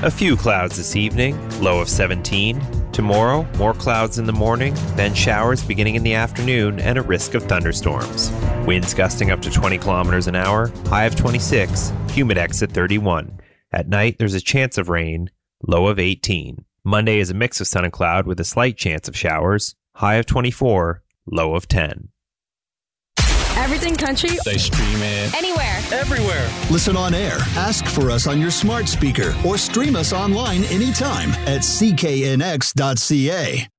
A few clouds this evening, low of 17. Tomorrow, more clouds in the morning, then showers beginning in the afternoon and a risk of thunderstorms. Winds gusting up to 20 kilometers an hour, high of 26, humidex at 31. At night, there's a chance of rain, low of 18. Monday is a mix of sun and cloud with a slight chance of showers, high of 24, low of 10. Everything country. They stream it anywhere. everywhere. Listen on air, ask for us on your smart speaker, or stream us online anytime at cknx.ca.